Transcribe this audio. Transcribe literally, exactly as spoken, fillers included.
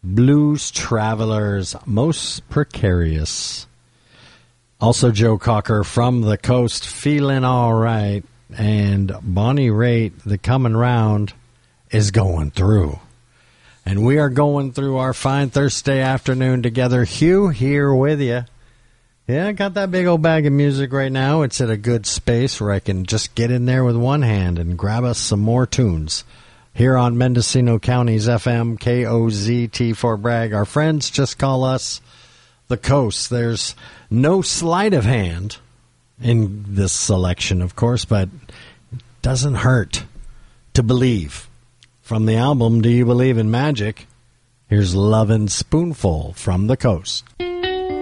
Blues Travelers, Most Precarious. Also Joe Cocker, From the Coast, Feeling All Right. And Bonnie Raitt, The Coming Round, is going through. And we are going through our fine Thursday afternoon together. Hugh here with you. Yeah, I got that big old bag of music right now. It's at a good space where I can just get in there with one hand and grab us some more tunes. Here on Mendocino County's F M, K O Z T Fort Bragg. Our friends just call us the Coast. There's no sleight of hand in this selection, of course, but it doesn't hurt to believe. From the album, Do You Believe in Magic? Here's Lovin' Spoonful from the Coast.